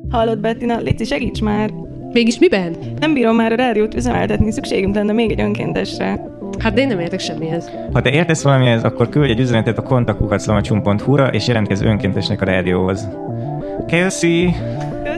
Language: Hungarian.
Hallod, Bettina? Léci, segíts már! Mégis miben? Nem bírom már a rádiót üzemeltetni, szükségünk lenne még egy önkéntesre. Hát de én nem értek semmihez. Ha te értesz valamihez, akkor küldj egy üzenetet a kontaktkukac.hu-ra és jelentkezz önkéntesnek a rádióhoz. Kelsey!